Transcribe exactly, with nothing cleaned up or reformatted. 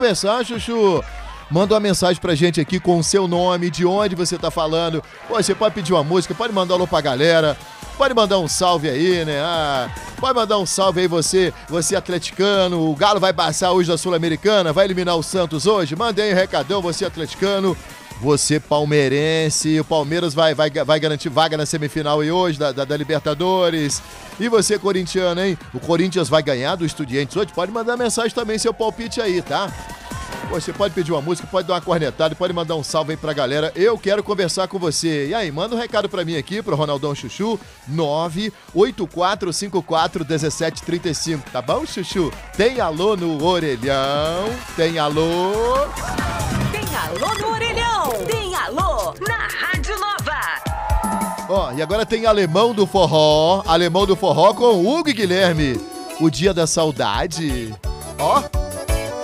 conversar, Chuchu. Manda uma mensagem pra gente aqui com o seu nome, de onde você tá falando. Pô, você pode pedir uma música, pode mandar um alô pra galera, pode mandar um salve aí, né? Ah, pode mandar um salve aí você, você atleticano. O Galo vai passar hoje da Sul-Americana, vai eliminar o Santos hoje. Manda aí um recadão, você atleticano. Você palmeirense, o Palmeiras vai, vai, vai garantir vaga na semifinal aí hoje da, da, da Libertadores. E você, corintiano, hein? O Corinthians vai ganhar do Estudiantes hoje? Pode mandar mensagem também, seu palpite aí, tá? Você pode pedir uma música, pode dar uma cornetada, pode mandar um salve aí pra galera. Eu quero conversar com você. E aí, manda um recado pra mim aqui, pro Ronaldão Chuchu, nove oito quatro cinco quatro um sete três cinco, tá bom, Chuchu? Tem alô no orelhão, tem alô... Tem alô no orelhão, tem alô na Rádio Nova. Ó, e agora tem Alemão do Forró, Alemão do Forró com Hugo e Guilherme, o Dia da Saudade. Ó...